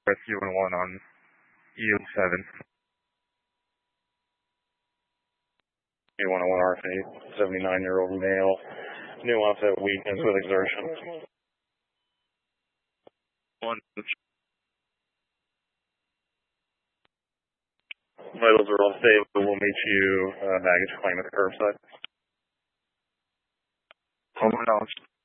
Rescue 1 on EU7. EU101 RFA, 79-year-old male, new onset weakness with exertion. Vitals are all stable. We'll meet you baggage claim at the curbside. Over knowledge.